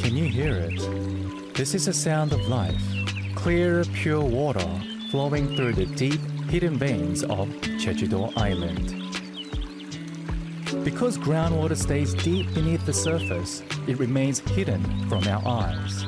Can you hear it? This is the sound of life. Clear, pure water flowing through the deep, hidden veins of Jeju-do Island. Because groundwater stays deep beneath the surface, it remains hidden from our eyes.